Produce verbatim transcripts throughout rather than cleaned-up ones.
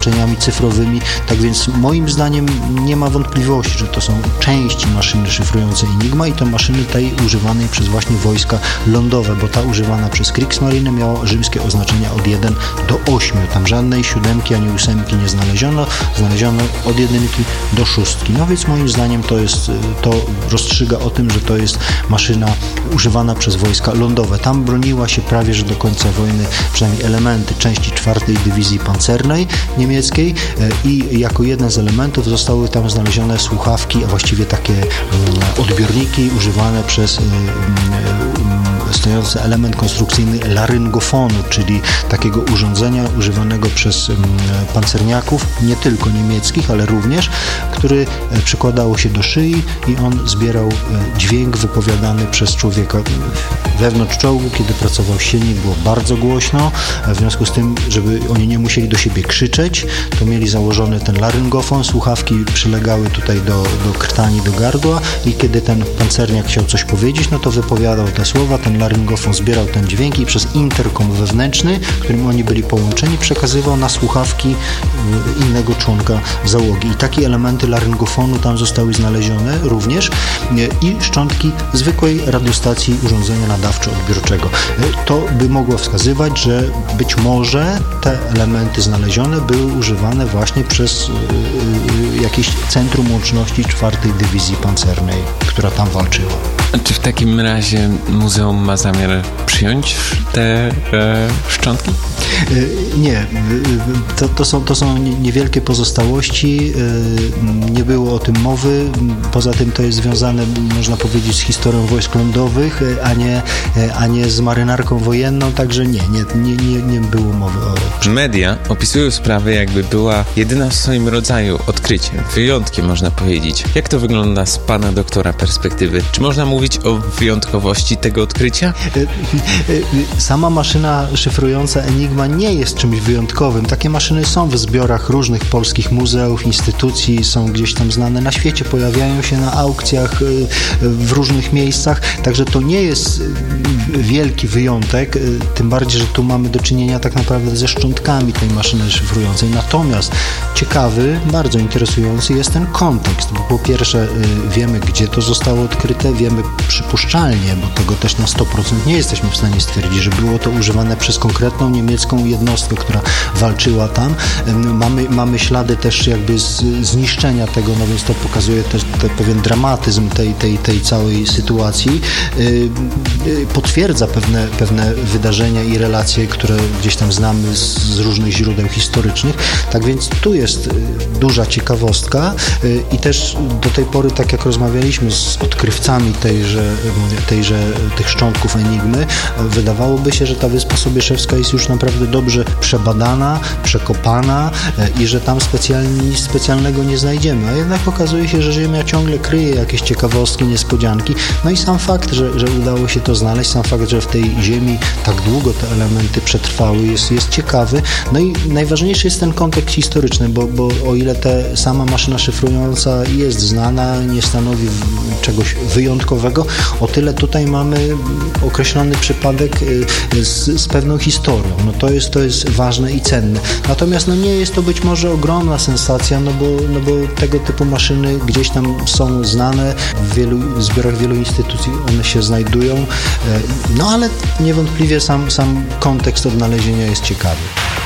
oznaczeniami cyfrowymi. Tak więc moim zdaniem nie ma wątpliwości, że to są części maszyny szyfrującej Enigma i to maszyny tej używanej przez właśnie wojska lądowe, bo ta używana przez Kriegsmarine miała rzymskie oznaczenia od jeden do ośmiu. Tam żadnej siódemki ani ósemki nie znaleziono. Znaleziono od jedynki do szóstki. No więc moim zdaniem to jest, to rozstrzyga o tym, że to jest maszyna używana przez wojska lądowe. Tam broniła się prawie, że do końca wojny przynajmniej elementy części czwartej Dywizji Pancernej niemieckiej i jako jeden z elementów zostały tam znalezione słuchawki, a właściwie takie odbiorniki używane przez stojący element konstrukcyjny laryngofonu, czyli takiego urządzenia używanego przez pancerniaków, nie tylko niemieckich, ale również, który przykładało się do szyi i on zbierał dźwięk wypowiadany przez człowieka wewnątrz czołgu, kiedy pracował silnik, było bardzo głośno. W związku z tym, żeby oni nie musieli do siebie krzyczeć, to mieli założony ten laryngofon, słuchawki przylegały tutaj do, do krtani, do gardła i kiedy ten pancerniak chciał coś powiedzieć, no to wypowiadał te słowa, ten laryngofon zbierał ten dźwięk i przez interkom wewnętrzny, którym oni byli połączeni, przekazywał na słuchawki innego członka załogi. I takie elementy laryngofonu tam zostały znalezione również i szczątki zwykłej radiostacji urządzenia nadawczo-odbiorczego. To by mogło wskazywać, że być może te elementy znalezione były używane właśnie przez jakieś centrum łączności czwartej Dywizji Pancernej, która tam walczyła. Czy w takim razie muzeum ma zamiar przyjąć te e, szczątki? Nie. To, to, są, to są niewielkie pozostałości. Nie było o tym mowy. Poza tym to jest związane, można powiedzieć, z historią wojsk lądowych, a nie, a nie z marynarką wojenną, także nie, nie, nie, nie, nie było mowy o... Media opisują sprawę, jakby była jedyna w swoim rodzaju odkryciem, wyjątkiem, można powiedzieć. Jak to wygląda z pana doktora perspektywy? Czy można mówić o wyjątkowości tego odkrycia? Sama maszyna szyfrująca Enigma nie jest czymś wyjątkowym. Takie maszyny są w zbiorach różnych polskich muzeów, instytucji, są gdzieś tam znane na świecie, pojawiają się na aukcjach w różnych miejscach, także to nie jest wielki wyjątek, tym bardziej, że tu mamy do czynienia tak naprawdę ze szczątkami tej maszyny szyfrującej. Natomiast ciekawy, bardzo interesujący jest ten kontekst, bo po pierwsze wiemy, gdzie to zostało odkryte, wiemy przypuszczalnie, bo tego też na sto procent nie jesteśmy w stanie stwierdzić, że było to używane przez konkretną niemiecką jednostkę, która walczyła tam. Mamy, mamy ślady też jakby z, zniszczenia tego, no więc to pokazuje też te, pewien dramatyzm tej, tej, tej całej sytuacji. Potwierdza pewne, pewne wydarzenia i relacje, które gdzieś tam znamy z, z różnych źródeł historycznych. Tak więc tu jest duża ciekawostka i też do tej pory, tak jak rozmawialiśmy z odkrywcami tejże, tejże tych szczątków Enigmy, wydawałoby się, że ta Wyspa Sobieszewska jest już naprawdę dobrze przebadana, przekopana i że tam specjalnie, nic specjalnego nie znajdziemy, a jednak okazuje się, że Ziemia ciągle kryje jakieś ciekawostki, niespodzianki, no i sam fakt, że, że udało się to znaleźć, sam fakt, że w tej Ziemi tak długo te elementy przetrwały, jest, jest ciekawy, no i najważniejszy jest ten kontekst historyczny, bo, bo o ile ta sama maszyna szyfrująca jest znana, nie stanowi czegoś wyjątkowego, o tyle tutaj mamy określony przypadek z, z pewną historią. No to jest, to jest ważne i cenne. Natomiast no nie jest to być może ogromna sensacja, no bo, no bo tego typu maszyny gdzieś tam są znane, w wielu zbiorach wielu instytucji one się znajdują, no ale niewątpliwie sam, sam kontekst odnalezienia jest ciekawy.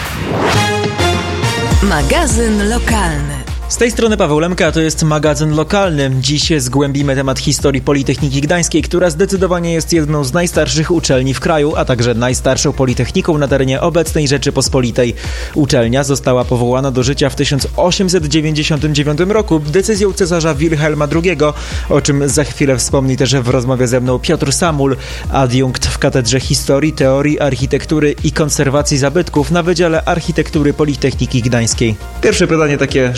Magazyn lokalny. Z tej strony Paweł Lemka, to jest magazyn lokalny. Dziś zgłębimy temat historii Politechniki Gdańskiej, która zdecydowanie jest jedną z najstarszych uczelni w kraju, a także najstarszą politechniką na terenie obecnej Rzeczypospolitej. Uczelnia została powołana do życia w tysiąc osiemset dziewięćdziesiątym dziewiątym roku decyzją cesarza Wilhelma drugiego, o czym za chwilę wspomni też w rozmowie ze mną Piotr Samul, adiunkt w Katedrze Historii, Teorii, Architektury i Konserwacji Zabytków na Wydziale Architektury Politechniki Gdańskiej. Pierwsze pytanie takie, że tak powiem,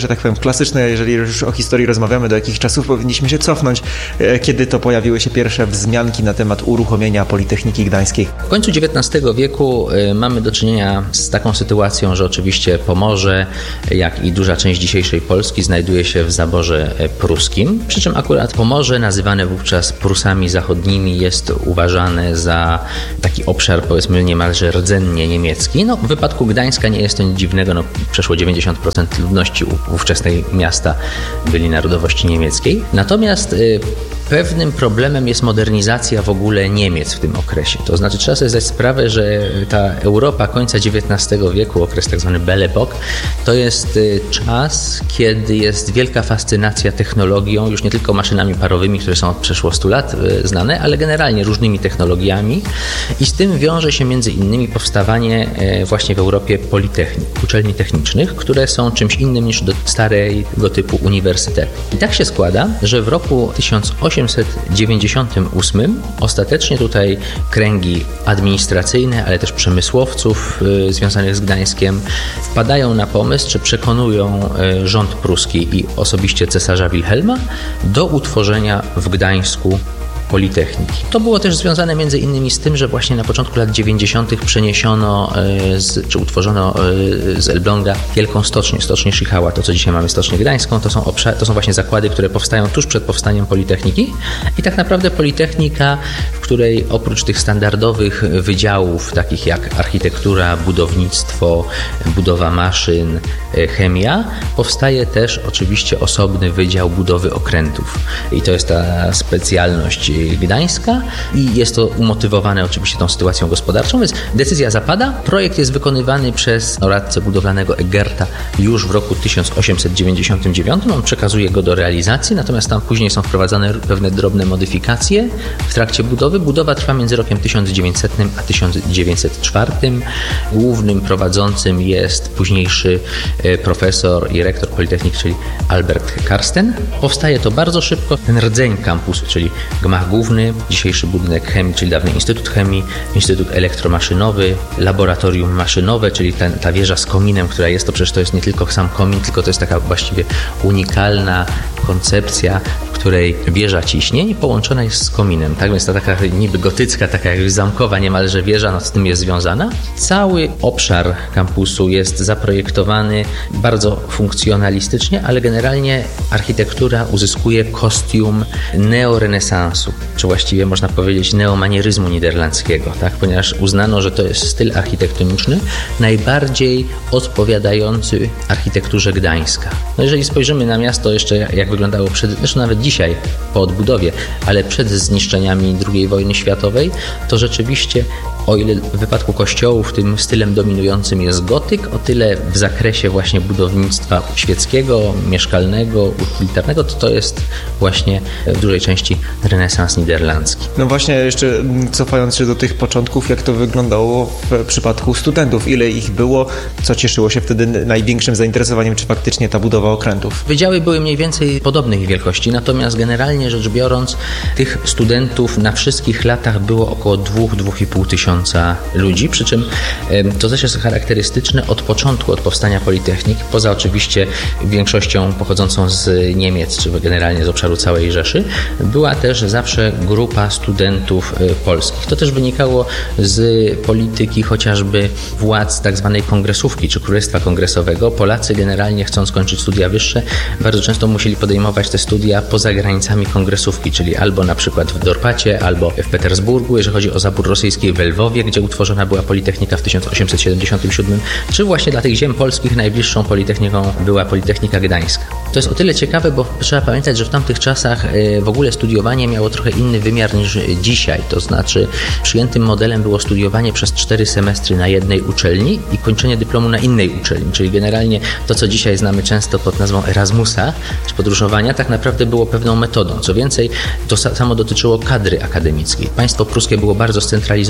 klasyczne, jeżeli już o historii rozmawiamy, do jakich czasów powinniśmy się cofnąć, kiedy to pojawiły się pierwsze wzmianki na temat uruchomienia Politechniki Gdańskiej. W końcu dziewiętnastego wieku mamy do czynienia z taką sytuacją, że oczywiście Pomorze, jak i duża część dzisiejszej Polski znajduje się w zaborze pruskim, przy czym akurat Pomorze, nazywane wówczas Prusami Zachodnimi, jest uważane za taki obszar, powiedzmy, niemalże rdzennie niemiecki. No, w wypadku Gdańska nie jest to nic dziwnego, no, przeszło dziewięćdziesiąt procent ludności ówczesnej miasta byli narodowości niemieckiej. Natomiast y, pewnym problemem jest modernizacja w ogóle Niemiec w tym okresie. To znaczy trzeba sobie zdać sprawę, że ta Europa końca dziewiętnastego wieku, okres tak zwany Belle Époque, to jest y, czas, kiedy jest wielka fascynacja technologią, już nie tylko maszynami parowymi, które są od przeszło stu lat y, znane, ale generalnie różnymi technologiami i z tym wiąże się między innymi powstawanie y, właśnie w Europie politechnik, uczelni technicznych, które są czymś innym niż do starego typu uniwersytety. I tak się składa, że w roku tysiąc osiemset dziewięćdziesiątym ósmym ostatecznie tutaj kręgi administracyjne, ale też przemysłowców y, związanych z Gdańskiem wpadają na pomysł, czy przekonują y, rząd pruski i osobiście cesarza Wilhelma do utworzenia w Gdańsku Politechniki. To było też związane między innymi z tym, że właśnie na początku lat dziewięćdziesiątych przeniesiono z, czy utworzono z Elbląga wielką stocznię, stocznię Szychała. To, co dzisiaj mamy Stocznię Gdańską, to są, obszar, to są właśnie zakłady, które powstają tuż przed powstaniem Politechniki i tak naprawdę Politechnika, w której oprócz tych standardowych wydziałów, takich jak architektura, budownictwo, budowa maszyn, chemia, powstaje też oczywiście osobny wydział budowy okrętów. I to jest ta specjalność Gdańska i jest to umotywowane oczywiście tą sytuacją gospodarczą, więc decyzja zapada. Projekt jest wykonywany przez radcę budowlanego Egerta już w roku tysiąc osiemset dziewięćdziesiątym dziewiątym. On przekazuje go do realizacji, natomiast tam później są wprowadzane pewne drobne modyfikacje w trakcie budowy. Budowa trwa między rokiem tysiąc dziewięćsetnym a tysiąc dziewięćset czwartym. Głównym prowadzącym jest późniejszy profesor i rektor Politechniki, czyli Albert Karsten. Powstaje to bardzo szybko. Ten rdzeń kampusu, czyli gmach główny, dzisiejszy budynek chemii, czyli dawny Instytut Chemii, Instytut Elektromaszynowy, laboratorium maszynowe, czyli ten, ta wieża z kominem, która jest, to przecież to jest nie tylko sam komin, tylko to jest taka właściwie unikalna koncepcja, w której wieża ciśnień połączona jest z kominem. Tak więc ta taka niby gotycka, taka jak zamkowa niemalże wieża, no z tym jest związana. Cały obszar kampusu jest zaprojektowany bardzo funkcjonalistycznie, ale generalnie architektura uzyskuje kostium neorenesansu, czy właściwie można powiedzieć neomanieryzmu niderlandzkiego, tak? Ponieważ uznano, że to jest styl architektoniczny najbardziej odpowiadający architekturze Gdańska. No jeżeli spojrzymy na miasto jeszcze jak wyglądało przed, zresztą nawet dzisiaj po odbudowie, ale przed zniszczeniami drugiej wojny światowej, to rzeczywiście o ile w wypadku kościołów tym stylem dominującym jest gotyk, o tyle w zakresie właśnie budownictwa świeckiego, mieszkalnego, utilitarnego, to to jest właśnie w dużej części renesans niderlandzki. No właśnie, jeszcze cofając się do tych początków, jak to wyglądało w przypadku studentów, ile ich było, co cieszyło się wtedy największym zainteresowaniem, czy faktycznie ta budowa okrętów? Wydziały były mniej więcej podobnych wielkości, natomiast generalnie rzecz biorąc, tych studentów na wszystkich latach było około dwóch, dwóch i pół tysiąca ludzi, przy czym to też jest charakterystyczne od początku, od powstania Politechnik, poza oczywiście większością pochodzącą z Niemiec, czy generalnie z obszaru całej Rzeszy, była też zawsze grupa studentów polskich. To też wynikało z polityki chociażby władz tak zwanej kongresówki, czy Królestwa Kongresowego. Polacy generalnie chcąc skończyć studia wyższe, bardzo często musieli podejmować te studia poza granicami kongresówki, czyli albo na przykład w Dorpacie, albo w Petersburgu, jeżeli chodzi o zabór rosyjski, w Lwowie, gdzie utworzona była Politechnika w tysiąc osiemset siedemdziesiątym siódmym, czy właśnie dla tych ziem polskich najbliższą politechniką była Politechnika Gdańska. To jest o tyle ciekawe, bo trzeba pamiętać, że w tamtych czasach w ogóle studiowanie miało trochę inny wymiar niż dzisiaj, to znaczy przyjętym modelem było studiowanie przez cztery semestry na jednej uczelni i kończenie dyplomu na innej uczelni, czyli generalnie to, co dzisiaj znamy często pod nazwą Erasmusa, czy podróżowania, tak naprawdę było pewną metodą. Co więcej, to samo dotyczyło kadry akademickiej. Państwo pruskie było bardzo scentralizowane, więc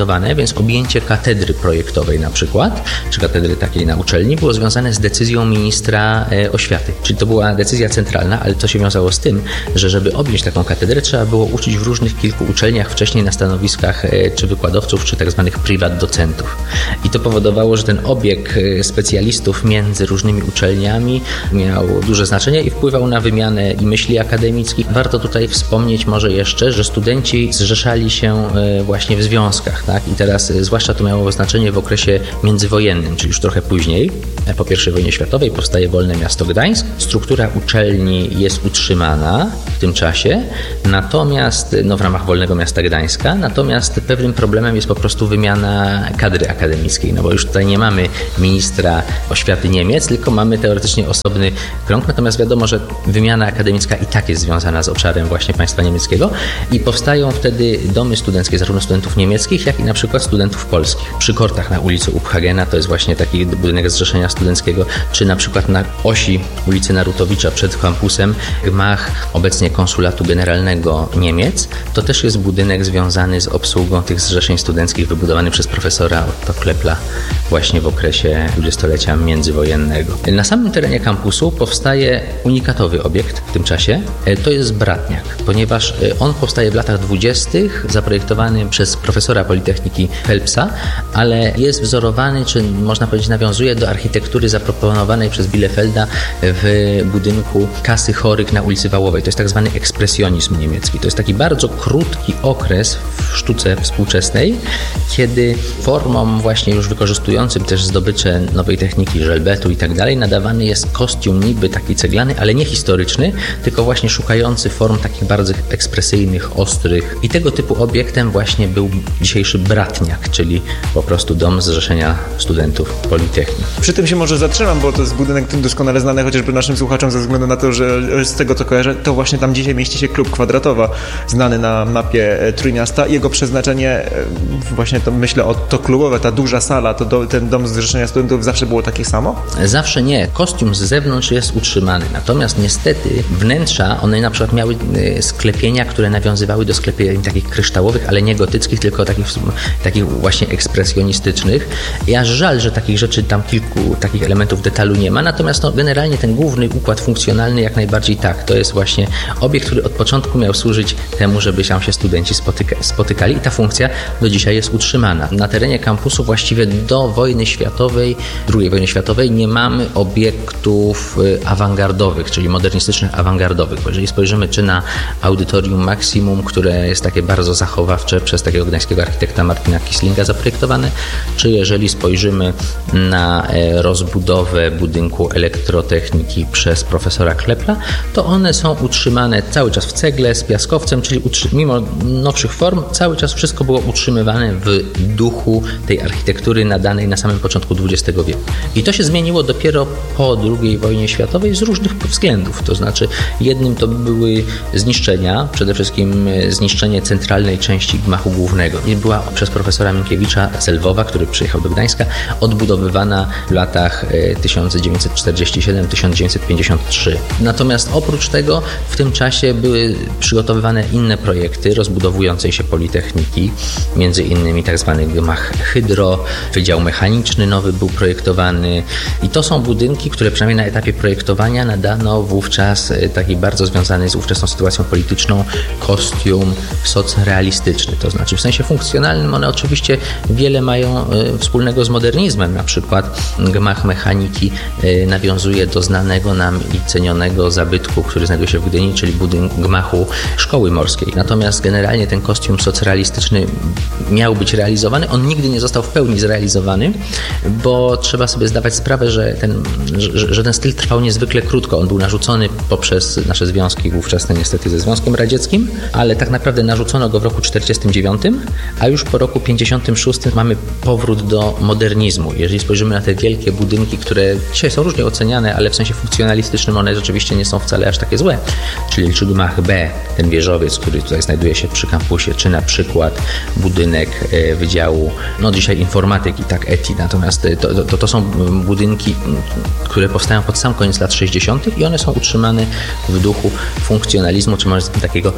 więc objęcie katedry projektowej na przykład, czy katedry takiej na uczelni było związane z decyzją ministra oświaty. Czyli to była decyzja centralna, ale to się wiązało z tym, że żeby objąć taką katedrę, trzeba było uczyć w różnych kilku uczelniach wcześniej na stanowiskach czy wykładowców, czy tak zwanych prywat docentów. I to powodowało, że ten obieg specjalistów między różnymi uczelniami miał duże znaczenie i wpływał na wymianę i myśli akademickich. Warto tutaj wspomnieć może jeszcze, że studenci zrzeszali się właśnie w związkach, tak? I teraz zwłaszcza to miało znaczenie w okresie międzywojennym, czyli już trochę później. Po pierwszej wojnie światowej powstaje Wolne Miasto Gdańsk. Struktura uczelni jest utrzymana w tym czasie, natomiast, no w ramach Wolnego Miasta Gdańska, natomiast pewnym problemem jest po prostu wymiana kadry akademickiej, no bo już tutaj nie mamy ministra oświaty Niemiec, tylko mamy teoretycznie osobny krąg, natomiast wiadomo, że wymiana akademicka i tak jest związana z obszarem właśnie państwa niemieckiego i powstają wtedy domy studenckie zarówno studentów niemieckich, jak i na przykład studentów polskich. Przy Kortach na ulicy Uphagena, to jest właśnie taki budynek Zrzeszenia Studenckiego, czy na przykład na osi ulicy Narutowicza przed kampusem gmach obecnie Konsulatu Generalnego Niemiec. To też jest budynek związany z obsługą tych zrzeszeń studenckich wybudowany przez profesora Otto Klepla właśnie w okresie dwudziestolecia międzywojennego. Na samym terenie kampusu powstaje unikatowy obiekt w tym czasie. To jest Bratniak, ponieważ on powstaje w latach dwudziestych, zaprojektowany przez profesora Politechniki Phelpsa, ale jest wzorowany, czy można powiedzieć nawiązuje do architektury zaproponowanej przez Bielefelda w budynku Kasy Chorych na ulicy Wałowej. To jest tak zwany ekspresjonizm niemiecki. To jest taki bardzo krótki okres w sztuce współczesnej, kiedy formom właśnie już wykorzystującym też zdobycze nowej techniki, żelbetu i tak dalej, nadawany jest kostium niby taki ceglany, ale nie historyczny, tylko właśnie szukający form takich bardzo ekspresyjnych, ostrych. I tego typu obiektem właśnie był dzisiejszy Bratniak, czyli po prostu dom zrzeszenia studentów Politechniki. Przy tym się może zatrzymam, bo to jest budynek tym doskonale znany chociażby naszym słuchaczom ze względu na to, że z tego co kojarzę, to właśnie tam dzisiaj mieści się Klub Kwadratowa, znany na mapie Trójmiasta. Jego przeznaczenie właśnie to myślę o to klubowe, ta duża sala, to do, ten dom zrzeszenia studentów zawsze było takie samo? Zawsze nie. Kostium z zewnątrz jest utrzymany. Natomiast niestety wnętrza, one na przykład miały sklepienia, które nawiązywały do sklepień takich kryształowych, ale nie gotyckich, tylko takich, takich właśnie ekspresjonistycznych. I aż żal, że takich rzeczy, tam kilku takich elementów detalu nie ma. Natomiast no, generalnie ten główny układ funkcjonalny jak najbardziej tak. To jest właśnie obiekt, który od początku miał służyć temu, żeby tam się studenci spotyka, spotykali i ta funkcja do dzisiaj jest utrzymana. Na terenie kampusu właściwie do wojny światowej, drugiej wojny światowej nie mamy obiektów awangardowych, czyli modernistycznych awangardowych. Bo jeżeli spojrzymy czy na Audytorium Maximum, które jest takie bardzo zachowawcze przez takiego gdańskiego architekta Martina Kislinga zaprojektowane, czy jeżeli spojrzymy na rozbudowę budynku elektrotechniki przez profesora Klepla, to one są utrzymane cały czas w cegle z piaskowcem, czyli mimo nowszych form cały czas wszystko było utrzymywane w duchu tej architektury nadanej na samym początku dwudziestego wieku. I to się zmieniło dopiero po drugiej wojnie światowej z różnych względów. To znaczy jednym to były zniszczenia, przede wszystkim zniszczenie centralnej części gmachu głównego. I była przez profesora Minkiewicza z Lwowa, który przyjechał do Gdańska, odbudowywana w latach tysiąc dziewięćset czterdziesty siódmy do tysiąc dziewięćset pięćdziesiątego trzeciego. Natomiast oprócz tego w tym czasie były przygotowywane inne projekty rozbudowującej się Politechniki, między innymi tak zwany gmach Hydro, Wydział Mechaniczny nowy był projektowany i to są budynki, które przynajmniej na etapie projektowania nadano wówczas taki bardzo związany z ówczesną sytuacją polityczną kostium socrealistyczny, to znaczy w sensie funkcjonalnym one oczywiście wiele mają wspólnego z modernizmem, na przykład gmach mechaniki nawiązuje do znanego nam i cenionego zabytku, który znajduje się w Gdyni, czyli budynek gmachu Szkoły Morskiej. Natomiast generalnie ten kostium socrealistyczny miał być realizowany, on nigdy nie został w pełni zrealizowany, bo trzeba sobie zdawać sprawę, że ten, że, że ten styl trwał niezwykle krótko. On był narzucony poprzez nasze związki ówczesne niestety ze Związkiem Radzieckim, ale tak naprawdę narzucono go w roku czterdziestym dziewiątym, a już po roku pięćdziesiątym szóstym mamy powrót do modernizmu. Jeżeli spojrzymy na te wielkie budynki, które dzisiaj są różnie oceniane, ale w sensie funkcjonalistycznym one rzeczywiście nie są wcale aż takie złe. Czyli czy gmach B, ten wieżowiec, który tutaj znajduje się przy kampusie, czy na przykład budynek Wydziału, no dzisiaj informatyki, tak, E T I, natomiast to, to, to są budynki, które powstają pod sam koniec lat sześćdziesiątych i one są utrzymane w duchu funkcjonalizmu, czy może takiego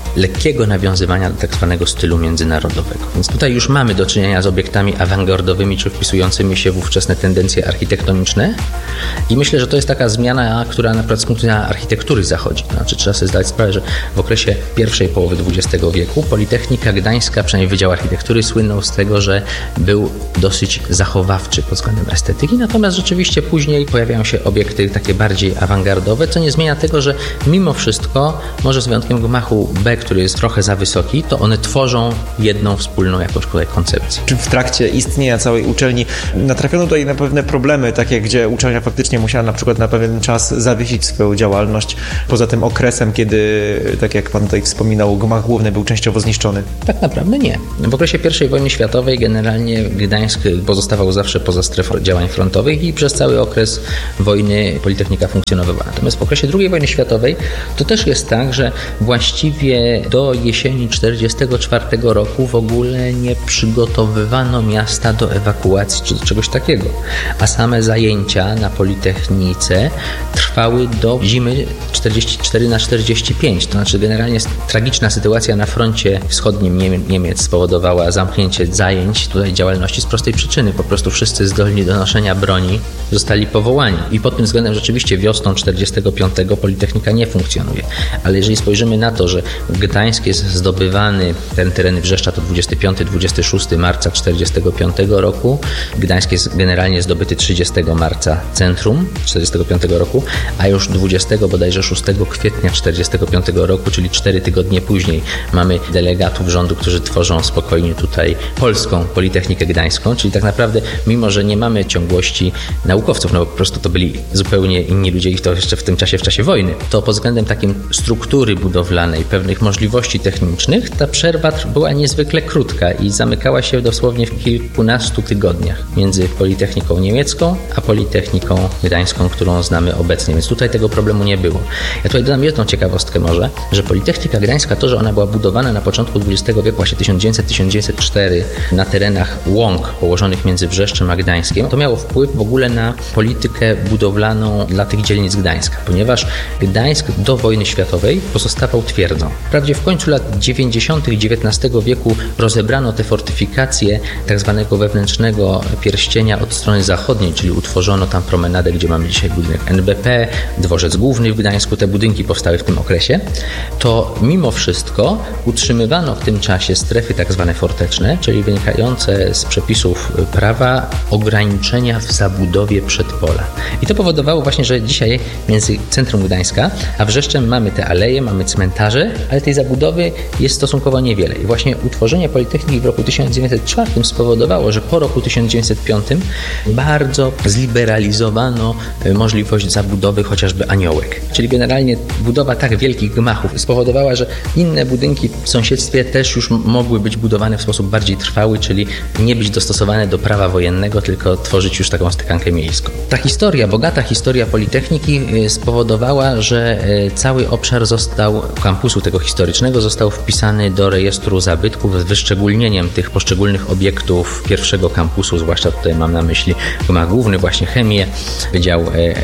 lekkiego nawiązywania do tak zwanego stylu międzynarodowego. Więc tutaj już mamy do czynienia z obiektami awangardowymi, czy wpisującymi się w ówczesne tendencje architektoniczne i myślę, że to jest taka zmiana, która na przykład z punktu widzenia architektury zachodzi. Znaczy, trzeba sobie zdać sprawę, że w okresie pierwszej połowy dwudziestego wieku Politechnika Gdańska, przynajmniej Wydział Architektury, słynął z tego, że był dosyć zachowawczy pod względem estetyki, natomiast rzeczywiście później pojawiają się obiekty takie bardziej awangardowe, co nie zmienia tego, że mimo wszystko, może z wyjątkiem gmachu B, który jest trochę za wysoki, to one tworzą jedną wspólną jakąś tutaj koncepcję. Czy w trakcie istnienia całej uczelni natrafiono tutaj na pewne problemy, takie gdzie uczelnia faktycznie musiała na przykład na pewien czas zawiesić swoją działalność, poza tym okresem, kiedy, tak jak pan tutaj wspominał, gmach główny był częściowo zniszczony? Tak naprawdę nie. W okresie pierwszej wojny światowej generalnie Gdańsk pozostawał zawsze poza strefą działań frontowych i przez cały okres wojny Politechnika funkcjonowała. Natomiast w okresie drugiej wojny światowej to też jest tak, że właściwie do jesieni tysiąc dziewięćset czterdziestego czwartego roku w ogóle nie przygotowywano miasta do ewakuacji czy do czegoś takiego. A same zajęcia na Politechnice trwały do zimy czterdziesty cztery na czterdzieści pięć. To znaczy generalnie tragiczna sytuacja na froncie wschodnim Niemiec spowodowała zamknięcie zajęć, tutaj działalności z prostej przyczyny. Po prostu wszyscy zdolni do noszenia broni zostali powołani. I pod tym względem rzeczywiście wiosną tysiąc dziewięćset czterdziestego piątego Politechnika nie funkcjonuje. Ale jeżeli spojrzymy na to, że Gdańsk jest zdobywany, ten teren Wrzeszcza to dwudziestego piątego do dwudziestego szóstego marca tysiąc dziewięćset czterdziestego piątego roku. Gdańsk jest generalnie zdobyty trzydziestego marca centrum tysiąc dziewięćset czterdziestego piątego roku, a już dwudziestego bodajże szóstego kwietnia tysiąc dziewięćset czterdziestego piątego roku, czyli cztery tygodnie później, mamy delegatów rządu, którzy tworzą spokojnie tutaj Polską Politechnikę Gdańską, czyli tak naprawdę, mimo że nie mamy ciągłości naukowców, no bo po prostu to byli zupełnie inni ludzie i to jeszcze w tym czasie, w czasie wojny, to pod względem takim struktury budowlanej, pewnych możliwości technicznych, ta przerwa była niezwykle krótka i zamykała się dosłownie w kilkunastu tygodniach między Politechniką Niemiecką a Politechniką Gdańską, którą znamy obecnie, więc tutaj tego problemu nie było. Ja tutaj dodam jedną ciekawostkę może, że Politechnika Gdańska, to, że ona była budowana na początku dwudziestego wieku, właśnie tysiąc dziewięćset do tysiąc dziewięćset czwartego na terenach łąk położonych między Wrzeszczem a Gdańskiem, to miało wpływ w ogóle na politykę budowlaną dla tych dzielnic Gdańska, ponieważ Gdańsk do wojny światowej pozostawał twierdzą. Wprawdzie w końcu lat dziewięćdziesiątych dziewiętnastego wieku rozebrano te fortyfikacje tak zwanego wewnętrznego pierścienia od strony zachodniej, czyli utworzono tam promenadę, gdzie mamy dzisiaj budynek N B P, dworzec główny w Gdańsku, te budynki powstały w tym okresie, to mimo wszystko utrzymywano w tym czasie strefy tak zwane forteczne, czyli wynikające z przepisów prawa ograniczenia w zabudowie przedpola. I to powodowało właśnie, że dzisiaj między centrum Gdańska a Wrzeszczem mamy te aleje, mamy cmentarze, ale tej zabudowy jest stosunkowo niewiele. I właśnie utworzenie Politechniki w roku tysiąc dziewięćset czwartym spowodowało, że po roku tysiąc dziewięćset piątym bardzo zliberalizowano możliwość zabudowy chociażby aniołek. Czyli generalnie budowa tak wielkich gmachów spowodowała, że inne budynki w sąsiedztwie też już mogły być budowane w sposób bardziej trwały, czyli nie być dostosowane do prawa wojennego, tylko tworzyć już taką stykankę miejską. Ta historia, bogata historia Politechniki spowodowała, że cały obszar został, kampusu tego historycznego został wpisany do rejestru zabytków z wyszczególnieniem tych poszczególnych obiektów pierwszego kampusu, zwłaszcza tutaj mam na myśli gmach główny, właśnie chemię, Wydział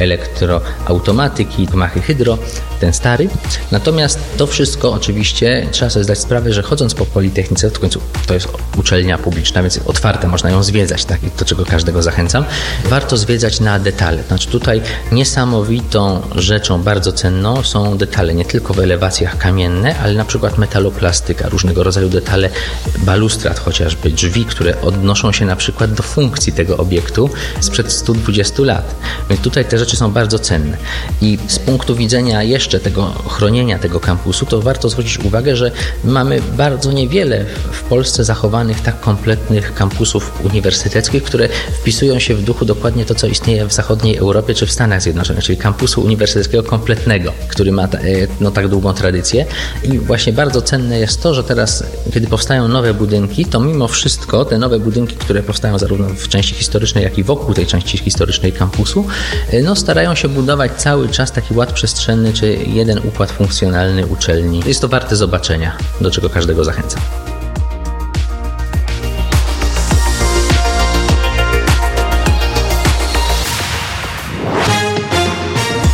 Elektroautomatyki, gmachy hydro, ten stary. Natomiast to wszystko oczywiście trzeba sobie zdać sprawę, że chodząc po Politechnice, w końcu to jest uczelnia publiczna, więc otwarta, można ją zwiedzać, tak, i do czego każdego zachęcam. Warto zwiedzać na detale. Znaczy tutaj niesamowitą rzeczą, bardzo cenną są detale, nie tylko w elewacjach kamienne, ale na przykład metaloplastyka, różnego rodzaju detale, balustrad chociażby, drzwi, które odnoszą się na przykład do funkcji tego obiektu sprzed stu dwudziestu lat. Więc tutaj te rzeczy są bardzo cenne. I z punktu widzenia jeszcze tego chronienia tego kampusu, to warto zwrócić uwagę, że mamy bardzo niewiele w Polsce zachowanych tak kompletnych kampusów uniwersyteckich, które wpisują się w duchu dokładnie to, co istnieje w zachodniej Europie czy w Stanach Zjednoczonych, czyli kampusu uniwersyteckiego kompletnego, który ma no, tak długą tradycję. I właśnie bardzo cenne jest to, że teraz, kiedy powstają nowe budynki, to mimo wszystko te nowe budynki, które powstają zarówno w części historycznej, jak i wokół tej części historycznej kampusu, no, starają się budować cały czas taki ład przestrzenny, czy jeden układ funkcjonalny uczelni. Jest to warte zobaczenia, do czego każdego zachęcam.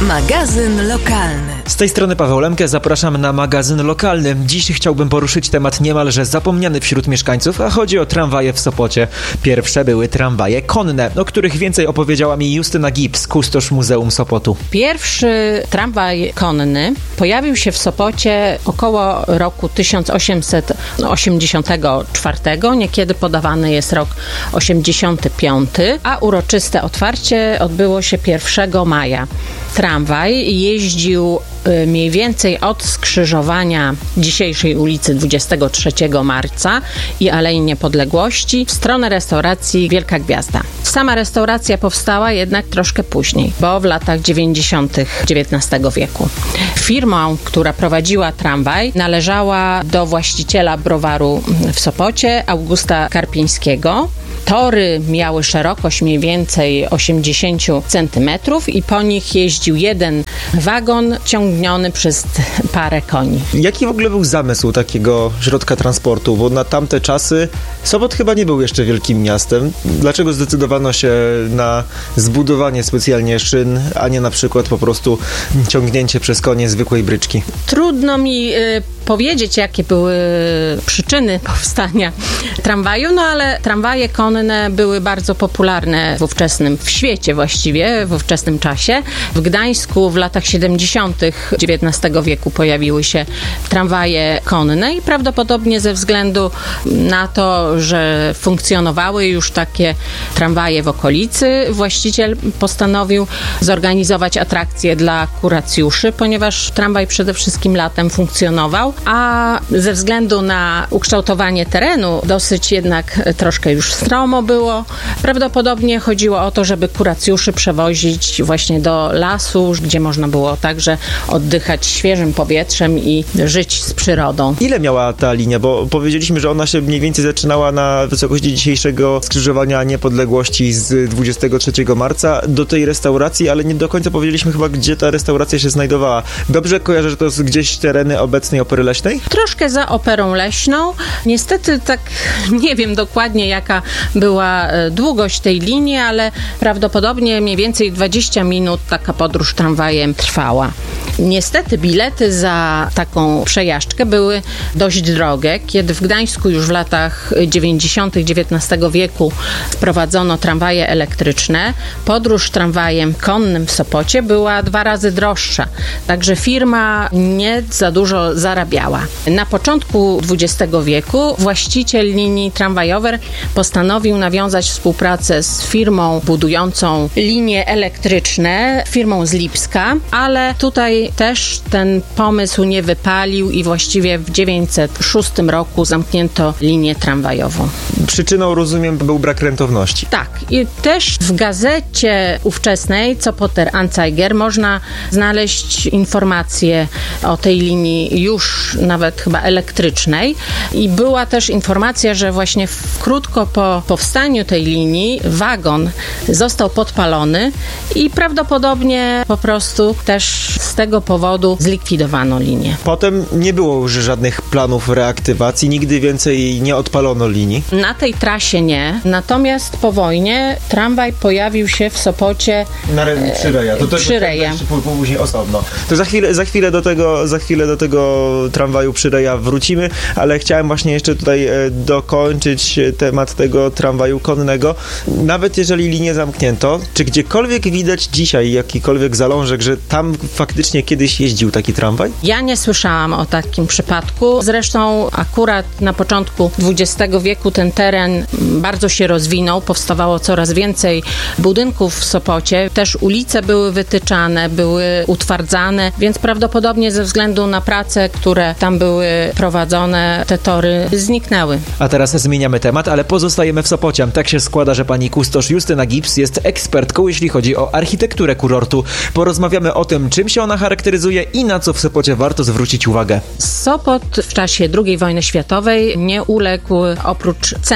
Magazyn lokalny. Z tej strony Paweł Lemke, zapraszam na magazyn lokalny. Dziś chciałbym poruszyć temat niemalże zapomniany wśród mieszkańców, a chodzi o tramwaje w Sopocie. Pierwsze były tramwaje konne, o których więcej opowiedziała mi Justyna Gibbs, kustosz Muzeum Sopotu. Pierwszy tramwaj konny pojawił się w Sopocie około roku tysiąc osiemset osiemdziesiątego czwartego. Niekiedy podawany jest rok osiemdziesiąty piąty, a uroczyste otwarcie odbyło się pierwszego maja. Tramwaj jeździł mniej więcej od skrzyżowania dzisiejszej ulicy dwudziestego trzeciego marca i Alei Niepodległości w stronę restauracji Wielka Gwiazda. Sama restauracja powstała jednak troszkę później, bo w latach dziewięćdziesiątych dziewiętnastego wieku. Firmą, która prowadziła tramwaj, należała do właściciela browaru w Sopocie, Augusta Karpińskiego. Tory miały szerokość mniej więcej osiemdziesiąt centymetrów i po nich jeździł jeden wagon ciągniony przez parę koni. Jaki w ogóle był zamysł takiego środka transportu? Bo na tamte czasy Sopot chyba nie był jeszcze wielkim miastem. Dlaczego zdecydowano się na zbudowanie specjalnie szyn, a nie na przykład po prostu ciągnięcie przez konie zwykłej bryczki? Trudno mi y, powiedzieć, jakie były przyczyny powstania tramwaju, no ale tramwaje konne były bardzo popularne w ówczesnym, w świecie właściwie, w ówczesnym czasie. W Gdańsku w latach siedemdziesiątych dziewiętnastego wieku pojawiły się tramwaje konne i prawdopodobnie ze względu na to, że funkcjonowały już takie tramwaje w okolicy, właściciel postanowił zorganizować atrakcje dla kuracjuszy, ponieważ tramwaj przede wszystkim latem funkcjonował, a ze względu na ukształtowanie terenu dosyć jednak troszkę już stromo było. Prawdopodobnie chodziło o to, żeby kuracjuszy przewozić właśnie do lasu, gdzie można było także oddychać świeżym powietrzem i żyć z przyrodą. Ile miała ta linia? Bo powiedzieliśmy, że ona się mniej więcej zaczynała na wysokości dzisiejszego skrzyżowania Niepodległości z dwudziestego trzeciego marca do tej restauracji, ale nie do końca powiedzieliśmy chyba, gdzie ta restauracja się znajdowała. Dobrze kojarzę, że to jest gdzieś tereny obecnej Opery Leśnej? Troszkę za Operą Leśną. Niestety tak nie wiem dokładnie, jaka była długość tej linii, ale prawdopodobnie mniej więcej dwadzieścia minut taka podróż tramwajem trwała. Niestety bilety za taką przejażdżkę były dość drogie. Kiedy w Gdańsku już w latach dziewięćdziesiątych dziewiętnastego wieku wprowadzono tramwaje elektryczne, podróż tramwajem konnym w Sopocie była dwa razy droższa. Także firma nie za dużo zarabiała. Na początku dwudziestego wieku właściciel linii tramwajowej postanowił nawiązać współpracę z firmą budującą linie elektryczne, firmą z Lipska, ale tutaj też ten pomysł nie wypalił i właściwie w dziewięćset szóstym roku zamknięto linię tramwajową. Przyczyną, rozumiem, był brak rentowności. Tak. I też w gazecie ówczesnej Sopoter Anzeiger można znaleźć informacje o tej linii już nawet chyba elektrycznej i była też informacja, że właśnie w, krótko po powstaniu tej linii wagon został podpalony i prawdopodobnie po prostu też z tego powodu zlikwidowano linię. Potem nie było już żadnych planów reaktywacji, nigdy więcej nie odpalono linii. Na tej trasie nie, natomiast po wojnie tramwaj pojawił się w Sopocie na re- przy Reja. To przy Reja. Później osobno. To za chwilę, za chwilę do tego, za chwilę do tego tramwaju przy Reja wrócimy, ale chciałem właśnie jeszcze tutaj e, dokończyć temat tego tramwaju konnego. Nawet jeżeli linię zamknięto, czy gdziekolwiek widać dzisiaj jakikolwiek zalążek, że tam faktycznie kiedyś jeździł taki tramwaj? Ja nie słyszałam o takim przypadku. Zresztą akurat na początku dwudziestego wieku ten teren bardzo się rozwinął. Powstawało coraz więcej budynków w Sopocie. Też ulice były wytyczane, były utwardzane, więc prawdopodobnie ze względu na prace, które tam były prowadzone, te tory zniknęły. A teraz zmieniamy temat, ale pozostajemy w Sopocie. Tak się składa, że pani kustosz Justyna Gibbs jest ekspertką, jeśli chodzi o architekturę kurortu. Porozmawiamy o tym, czym się ona charakteryzuje i na co w Sopocie warto zwrócić uwagę. Sopot w czasie drugiej wojny światowej nie uległ oprócz centrum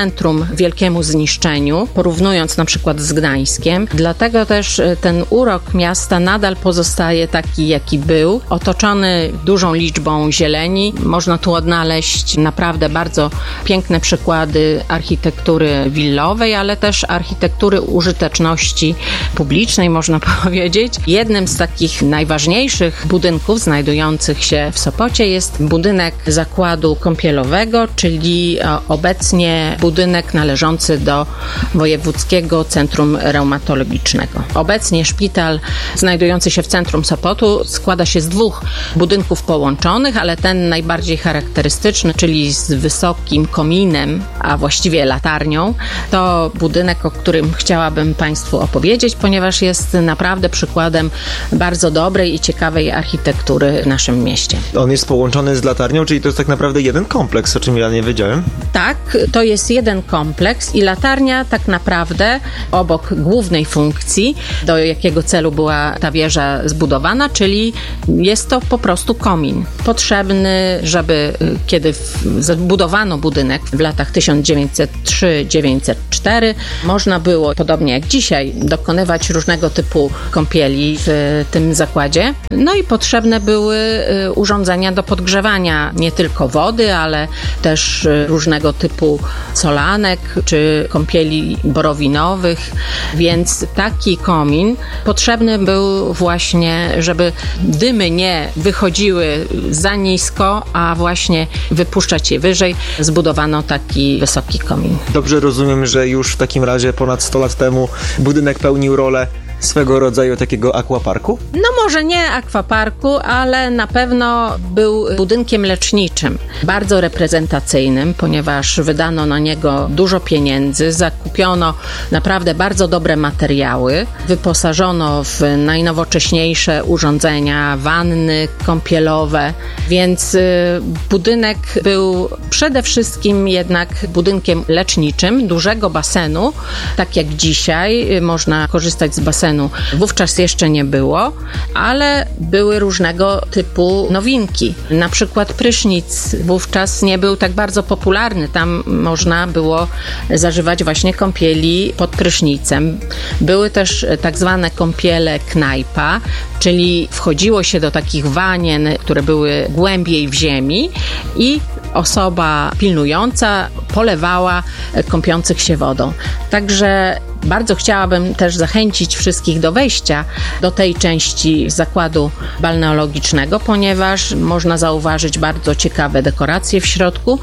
centrum wielkiemu zniszczeniu, porównując na przykład z Gdańskiem. Dlatego też ten urok miasta nadal pozostaje taki, jaki był, otoczony dużą liczbą zieleni. Można tu odnaleźć naprawdę bardzo piękne przykłady architektury willowej, ale też architektury użyteczności publicznej, można powiedzieć. Jednym z takich najważniejszych budynków znajdujących się w Sopocie jest budynek zakładu kąpielowego, czyli obecnie budynek należący do Wojewódzkiego Centrum Reumatologicznego. Obecnie szpital znajdujący się w centrum Sopotu składa się z dwóch budynków połączonych, ale ten najbardziej charakterystyczny, czyli z wysokim kominem, a właściwie latarnią, to budynek, o którym chciałabym Państwu opowiedzieć, ponieważ jest naprawdę przykładem bardzo dobrej i ciekawej architektury w naszym mieście. On jest połączony z latarnią, czyli to jest tak naprawdę jeden kompleks, o czym ja nie wiedziałem. Tak, to jest jeden kompleks i latarnia tak naprawdę obok głównej funkcji, do jakiego celu była ta wieża zbudowana, czyli jest to po prostu komin. Potrzebny, żeby kiedy zbudowano budynek w latach tysiąc dziewięćset trzy do dziewięćset cztery, można było, podobnie jak dzisiaj, dokonywać różnego typu kąpieli w tym zakładzie. No i potrzebne były urządzenia do podgrzewania nie tylko wody, ale też różnego typu solanek czy kąpieli borowinowych, więc taki komin potrzebny był właśnie, żeby dymy nie wychodziły za nisko, a właśnie wypuszczać je wyżej. Zbudowano taki wysoki komin. Dobrze rozumiem, że już w takim razie ponad sto lat temu budynek pełnił rolę swego rodzaju takiego aquaparku? No może nie aquaparku, ale na pewno był budynkiem leczniczym, bardzo reprezentacyjnym, ponieważ wydano na niego dużo pieniędzy, zakupiono naprawdę bardzo dobre materiały, wyposażono w najnowocześniejsze urządzenia, wanny kąpielowe, więc budynek był przede wszystkim jednak budynkiem leczniczym, dużego basenu, tak jak dzisiaj można korzystać z basenu. Wówczas jeszcze nie było, ale były różnego typu nowinki. Na przykład prysznic wówczas nie był tak bardzo popularny. Tam można było zażywać właśnie kąpieli pod prysznicem. Były też tak zwane kąpiele knajpa, czyli wchodziło się do takich wanien, które były głębiej w ziemi i osoba pilnująca polewała kąpiących się wodą. Także bardzo chciałabym też zachęcić wszystkich do wejścia do tej części zakładu balneologicznego, ponieważ można zauważyć bardzo ciekawe dekoracje w środku,